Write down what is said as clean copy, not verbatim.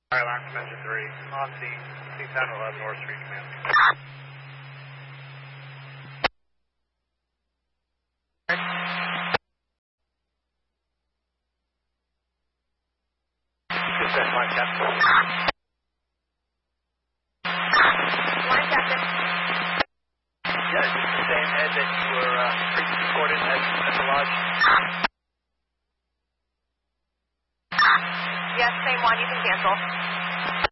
Alright, Line Commander 3, on scene, C1011 North Street, command. Good, line captain. Line captain. Yeah, is this the same head that you were previously recorded at the lodge? Yes, same one. You can cancel.